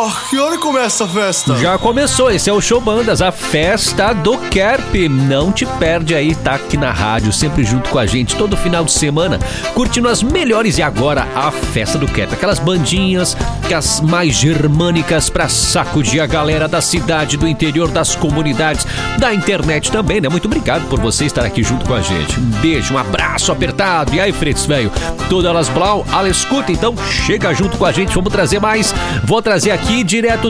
que hora começa a festa? Já começou, esse é o Show Bandas, a festa do Kerp. Não te perde aí, tá aqui na rádio, sempre junto com a gente, todo final de semana, curtindo as melhores. E agora a festa do Kerp, aquelas bandinhas, que as mais germânicas pra sacudir a galera da cidade, do interior, das comunidades, da internet também, né? Muito obrigado por você estar aqui junto com a gente. Um beijo, um abraço apertado. E aí, Fritz, velho, todas elas blau, ela escuta, então chega junto com a gente, vamos trazer mais. Vou trazer aqui direto